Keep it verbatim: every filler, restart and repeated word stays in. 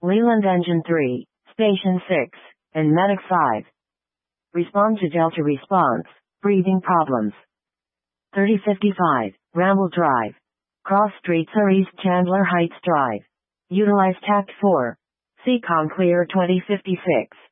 Leland Engine three, Station six, and Medic five. Respond to Delta response, breathing problems. thirty fifty-five, Ramble Drive. Cross streets or East Chandler Heights Drive. Utilize Tact four. Seacom Clear twenty fifty-six.